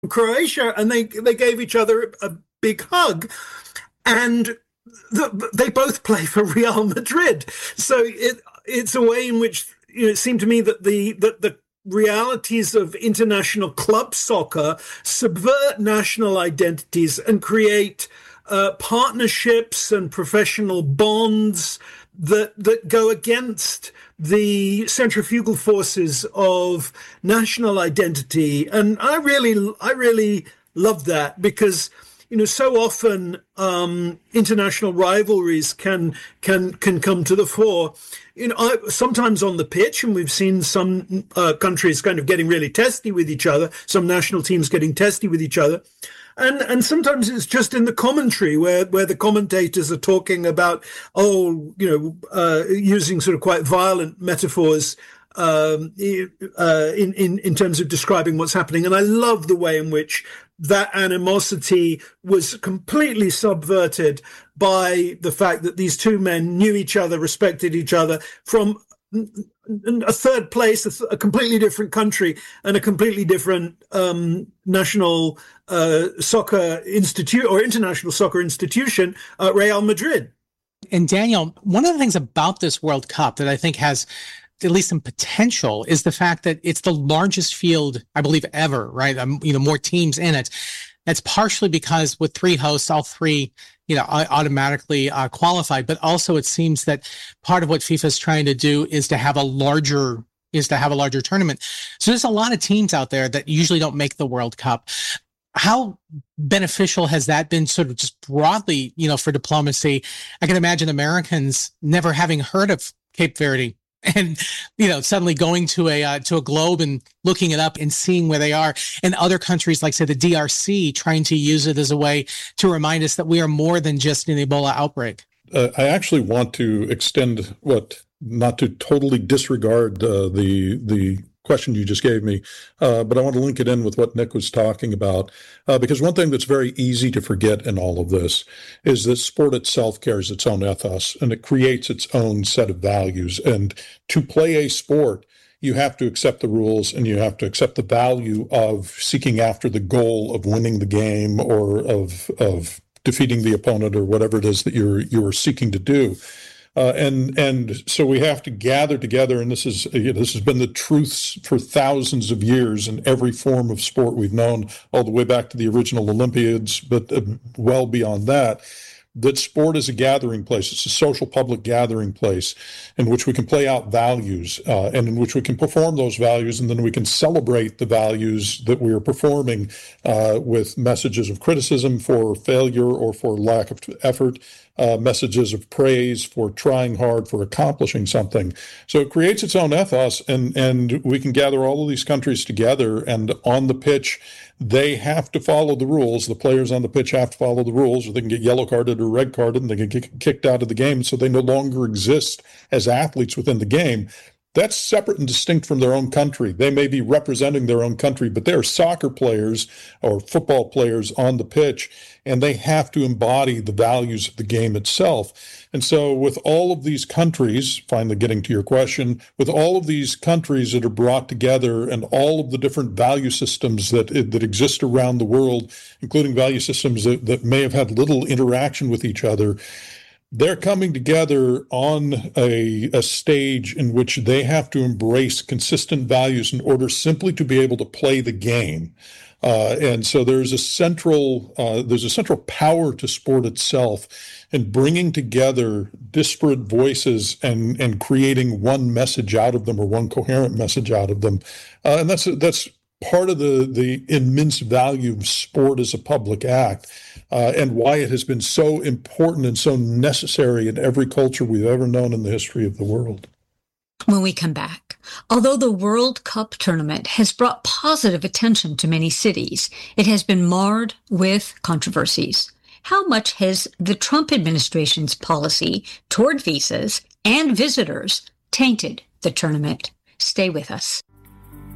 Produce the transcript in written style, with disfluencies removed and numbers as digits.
Croatia, and they gave each other a big hug, and they both play for Real Madrid. So it's a way in which it seemed to me that the realities of international club soccer subvert national identities and create partnerships and professional bonds that go against the centrifugal forces of national identity. And I really love that, because so often international rivalries can come to the fore. Sometimes on the pitch, and we've seen some countries kind of getting really testy with each other, some national teams getting testy with each other. And sometimes it's just in the commentary where the commentators are talking about, using sort of quite violent metaphors in terms of describing what's happening. And I love the way in which that animosity was completely subverted by the fact that these two men knew each other, respected each other from a third place, a completely different country, and a completely different national soccer institute or international soccer institution, Real Madrid. And Daniel, one of the things about this World Cup that I think has at least some potential is the fact that it's the largest field, I believe, ever, right? More teams in it. That's partially because with three hosts, all three, automatically qualified. But also it seems that part of what FIFA is trying to do is to have a larger tournament. So there's a lot of teams out there that usually don't make the World Cup. How beneficial has that been sort of just broadly, for diplomacy? I can imagine Americans never having heard of Cape Verde and, suddenly going to a globe and looking it up and seeing where they are, and other countries like, say, the DRC trying to use it as a way to remind us that we are more than just an Ebola outbreak. I actually want to extend not to totally disregard the question you just gave me, but I want to link it in with what Nick was talking about, because one thing that's very easy to forget in all of this is that sport itself carries its own ethos, and it creates its own set of values. And to play a sport, you have to accept the rules, and you have to accept the value of seeking after the goal of winning the game, or of defeating the opponent, or whatever it is that you're seeking to do. And so we have to gather together, and this has been the truth for thousands of years in every form of sport we've known, all the way back to the original Olympiads, but well beyond that sport is a gathering place. It's a social public gathering place in which we can play out values, and in which we can perform those values, and then we can celebrate the values that we are performing with messages of criticism for failure or for lack of effort, messages of praise for trying hard, for accomplishing something. So it creates its own ethos, and we can gather all of these countries together, and on the pitch, they have to follow the rules. The players on the pitch have to follow the rules, or they can get yellow carded or red carded, and they can get kicked out of the game. So they no longer exist as athletes within the game. That's separate and distinct from their own country. They may be representing their own country, but they're soccer players or football players on the pitch, and they have to embody the values of the game itself. And so with all of these countries, finally getting to your question, with all of these countries that are brought together and all of the different value systems that exist around the world, including value systems that may have had little interaction with each other, they're coming together on a stage in which they have to embrace consistent values in order simply to be able to play the game. And so there's a central power to sport itself in bringing together disparate voices and creating one message out of them, or one coherent message out of them. And that's part of the immense value of sport as a public act, and why it has been so important and so necessary in every culture we've ever known in the history of the world. When we come back, although the World Cup tournament has brought positive attention to many cities, it has been marred with controversies. How much has the Trump administration's policy toward visas and visitors tainted the tournament? Stay with us.